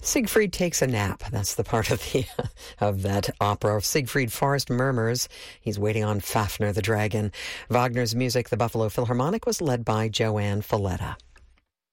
Siegfried takes a nap. That's the part of that opera. Siegfried Forest murmurs. He's waiting on Fafner the dragon. Wagner's music, the Buffalo Philharmonic, was led by Joanne Falletta.